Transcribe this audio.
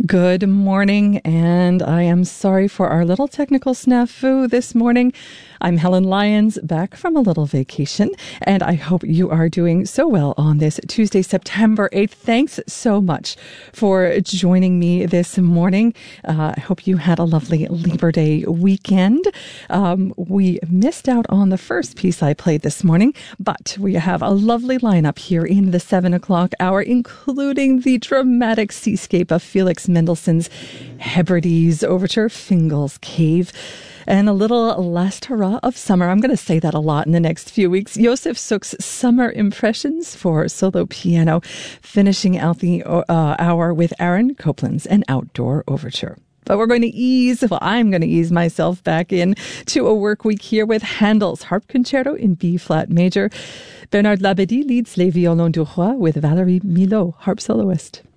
Good morning, and I am sorry for our little technical snafu this morning. I'm Helen Lyons, back from a little vacation, and I hope you are doing so well on this Tuesday, September 8th. Thanks so much for joining me this morning. I hope you had a lovely Labor Day weekend. We missed out on the first piece I played this morning, but we have a lovely lineup here in the 7 o'clock hour, including the dramatic seascape of Felix Mendelssohn's Hebrides Overture, Fingal's Cave, and a little last hurrah of summer. I'm going to say that a lot in the next few weeks. Josef Suk's Summer Impressions for solo piano, finishing out the hour with Aaron Copland's An Outdoor Overture. But I'm going to ease myself back in to a work week here with Handel's Harp Concerto in B-flat major. Bernard Labadie leads Les Violons du Roi with Valérie Milot, harp soloist.